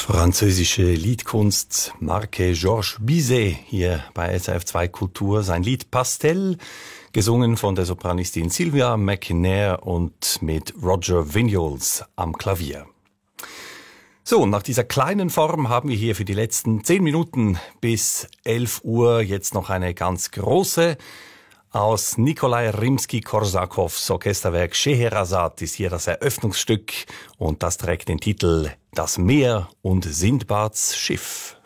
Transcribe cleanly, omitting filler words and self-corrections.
Französische Liedkunst, Marque Georges Bizet hier bei SRF2 Kultur. Sein Lied Pastel, gesungen von der Sopranistin Sylvia McNair und mit Roger Vignoles am Klavier. So, nach dieser kleinen Form haben wir hier für die letzten 10 Minuten bis 11 Uhr jetzt noch eine ganz große. Aus Nikolai Rimski-Korsakows Orchesterwerk Scheherazad ist hier das Eröffnungsstück und das trägt den Titel Das Meer und Sindbads Schiff.